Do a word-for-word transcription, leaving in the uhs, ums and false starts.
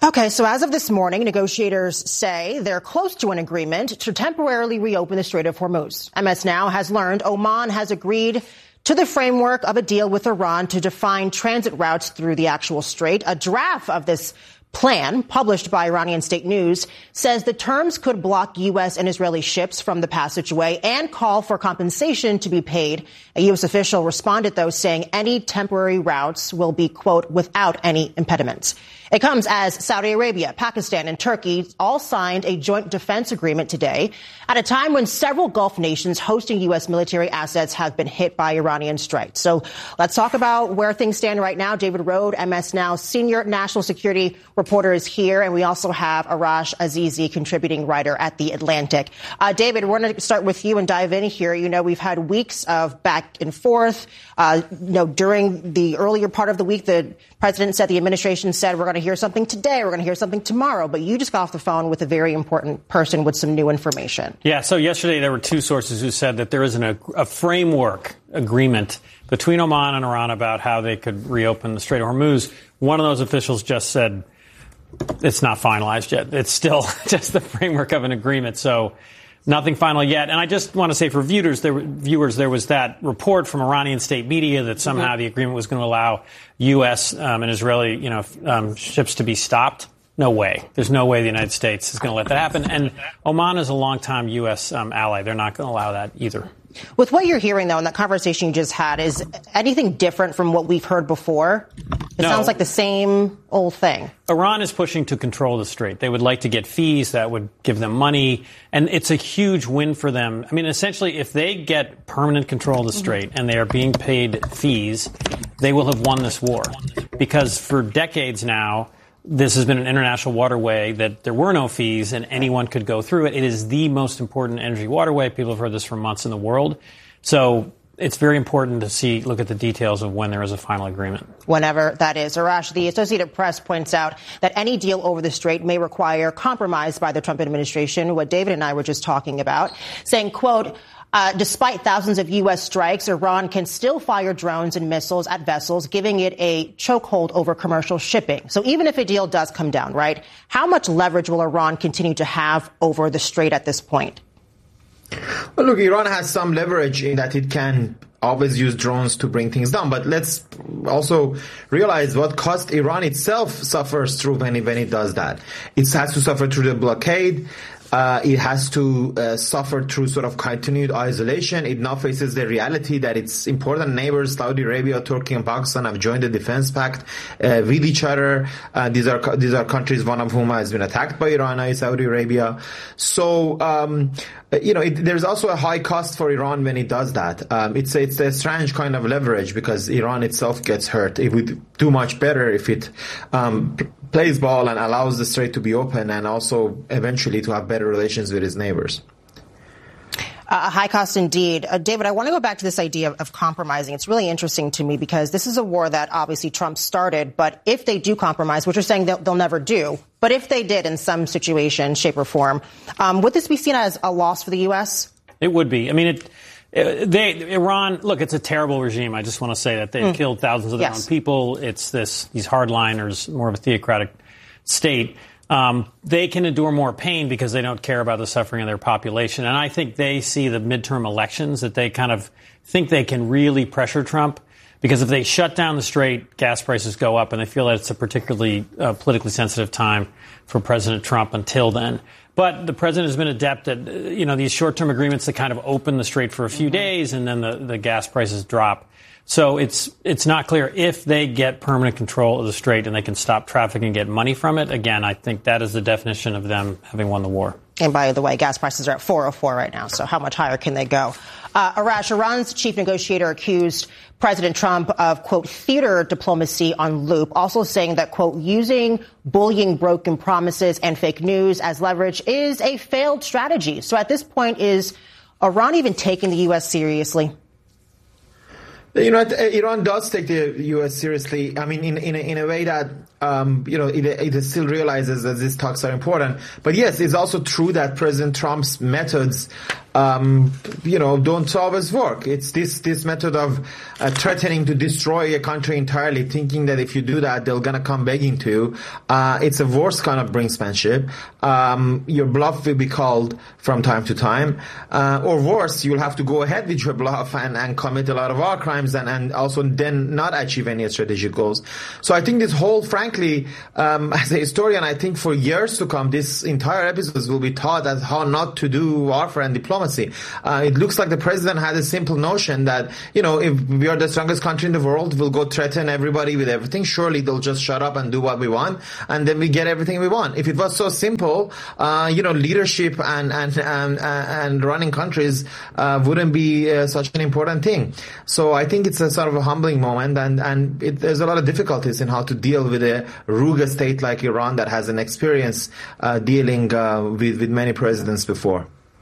Okay, so as of this morning, negotiators say they're close to an agreement to temporarily reopen the Strait of Hormuz. M S Now has learned Oman has agreed to the framework of a deal with Iran to define transit routes through the actual strait. A draft of this plan, published by Iranian State News, says the terms could block U S and Israeli ships from the passageway and call for compensation to be paid. A U S official responded, though, saying any temporary routes will be, quote, without any impediments. It comes as Saudi Arabia, Pakistan, and Turkey all signed a joint defense agreement today at a time when several Gulf nations hosting U S military assets have been hit by Iranian strikes. So let's talk about where things stand right now. David Rohde, M S Now senior national security reporter, is here, and we also have Arash Azizi, contributing writer at The Atlantic. Uh, David, we're going to start with you and dive in here. You know, we've had weeks of back and forth. Uh, you know, during the earlier part of the week, the president said, the administration said, we're going to hear something today, we're going to hear something tomorrow. But you just got off the phone with a very important person with some new information. Yeah, so yesterday there were two sources who said that there isn't a, a framework agreement between Oman and Iran about how they could reopen the Strait of Hormuz. One of those officials just said it's not finalized yet. It's still just the framework of an agreement. So nothing final yet. And I just want to say for viewers, there, viewers, there was that report from Iranian state media that somehow mm-hmm. the agreement was going to allow U S um, and Israeli, you know, um, ships to be stopped. No way. There's no way the United States is going to let that happen. And Oman is a longtime U S um, ally. They're not going to allow that either. With what you're hearing, though, in that conversation you just had, is anything different from what we've heard before? It no. sounds like the same old thing. Iran is pushing to control the strait. They would like to get fees that would give them money, and it's a huge win for them. I mean, essentially, if they get permanent control of the strait mm-hmm. and they are being paid fees, they will have won this war. Because for decades now, this has been an international waterway that there were no fees and anyone could go through it. It is the most important energy waterway. People have heard this for months in the world. So it's very important to see, look at the details of when there is a final agreement. Whenever that is. Arash, the Associated Press points out that any deal over the strait may require compromise by the Trump administration, what David and I were just talking about, saying, quote, Uh, despite thousands of U S strikes, Iran can still fire drones and missiles at vessels, giving it a chokehold over commercial shipping. So even if a deal does come down, right, how much leverage will Iran continue to have over the strait at this point? Well, look, Iran has some leverage in that it can always use drones to bring things down. But let's also realize what cost Iran itself suffers through when it, when it does that. It has to suffer through the blockade. Uh, it has to uh, suffer through sort of continued isolation. It now faces the reality that its important neighbors, Saudi Arabia, Turkey, and Pakistan, have joined the defense pact uh, with each other. Uh, these are these are countries, one of whom has been attacked by Iran, Saudi Arabia. So, um, you know, it, there's also a high cost for Iran when it does that. Um, it's a, it's a strange kind of leverage because Iran itself gets hurt. It would do much better if it um, plays ball and allows the strait to be open and also eventually to have better relations with his neighbors. A uh, high cost indeed. Uh, David, I want to go back to this idea of, of compromising. It's really interesting to me because this is a war that obviously Trump started. But if they do compromise, which you're saying they'll, they'll never do, but if they did in some situation, shape or form, um, would this be seen as a loss for the U S? It would be. I mean, it, it, they, Iran, look, it's a terrible regime. I just want to say that they've mm. killed thousands of their yes. own people. It's this these hardliners, more of a theocratic state. Um, they can endure more pain because they don't care about the suffering of their population. And I think they see the midterm elections that they kind of think they can really pressure Trump because if they shut down the strait, gas prices go up, and they feel that it's a particularly uh, politically sensitive time for President Trump until then. But the president has been adept at, you know, these short-term agreements that kind of open the strait for a few mm-hmm. days and then the, the gas prices drop. So it's it's not clear if they get permanent control of the strait and they can stop traffic and get money from it. Again, I think that is the definition of them having won the war. And by the way, gas prices are at four oh four right now. So how much higher can they go? Uh, Arash, Iran's chief negotiator accused President Trump of, quote, theater diplomacy on loop, also saying that, quote, using bullying broken promises and fake news as leverage is a failed strategy. So at this point, is Iran even taking the U S seriously? You know, Iran does take the U S seriously. I mean, in in a, in a way that um, you know it, it still realizes that these talks are important. But yes, it's also true that President Trump's methods um, you know, don't always work. It's this this method of uh, threatening to destroy a country entirely, thinking that if you do that, they're gonna come begging to you. Uh, it's a worse kind of brinksmanship. Um, your bluff will be called from time to time, uh, or worse, you'll have to go ahead with your bluff and, and commit a lot of war crimes and, and also then not achieve any strategic goals. So I think this whole, frankly, um, as a historian, I think for years to come, this entire episode will be taught as how not to do warfare and diplomacy. Uh, it looks like the president had a simple notion that, you know, if we are the strongest country in the world, we'll go threaten everybody with everything. Surely they'll just shut up and do what we want, and then we get everything we want. If it was so simple, uh, you know, leadership and and and, and running countries uh, wouldn't be uh, such an important thing. So I think it's a sort of a humbling moment, and and it, there's a lot of difficulties in how to deal with a rugged state like Iran that has an experience uh, dealing uh, with with many presidents before.